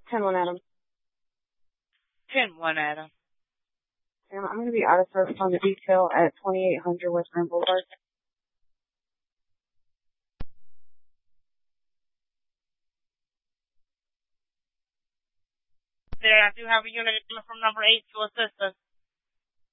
10-1 Adam. 10-1 Adam. Sam, I'm going to be out of service on the detail at 2800 West Grand Boulevard. There, I do have a unit from number 8 to assist us.